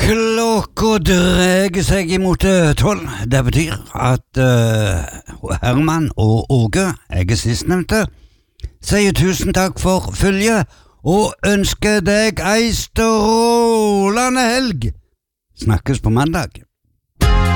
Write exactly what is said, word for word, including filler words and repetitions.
Klokka dreier seg imot eh, tolv. Det betyr at eh, Herman og Åge, jeg er sistnevnte, sier tusen takk for følget og ønsker deg ei strålende helg. Snakkes på mandag.